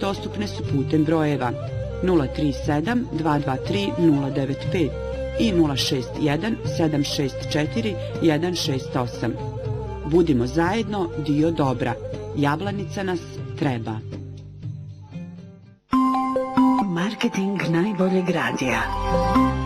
dostupne su putem brojeva 037 223 095 i 061 764 168. Budimo zajedno dio dobra. Jablanica nas treba. Marketing najboljeg radija.